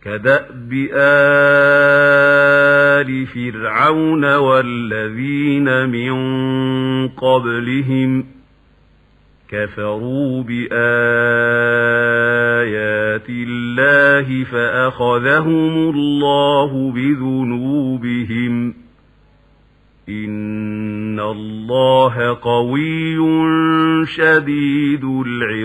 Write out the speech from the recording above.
كدأب آل فرعون والذين من قبلهم كفروا بآيات الله فأخذهم الله بذنوبهم إن الله قوي شديد العقاب.